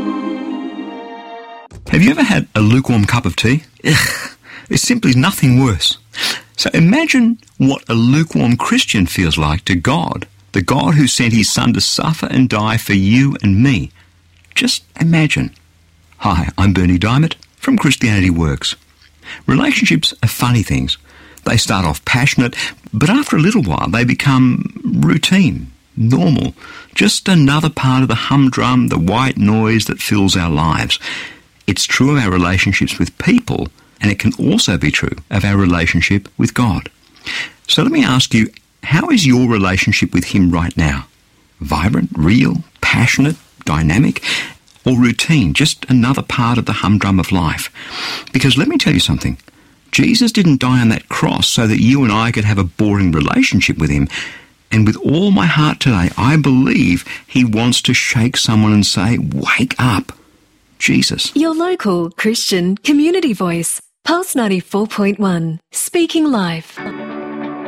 Have you ever had a lukewarm cup of tea? Ugh, there's simply nothing worse. So imagine what a lukewarm Christian feels like to God, the God who sent his Son to suffer and die for you and me. Just imagine. Hi, I'm Bernie Diamond from Christianity Works. Relationships are funny things. They start off passionate, but after a little while they become routine, normal, just another part of the humdrum, the white noise that fills our lives. It's true of our relationships with people, and it can also be true of our relationship with God. So let me ask you, how is your relationship with him right now? Vibrant, real, passionate, dynamic, or routine, just another part of the humdrum of life? Because let me tell you something. Jesus didn't die on that cross so that you and I could have a boring relationship with him. And with all my heart today, I believe he wants to shake someone and say, wake up, Jesus. Your local Christian community voice, Pulse 94.1, speaking live.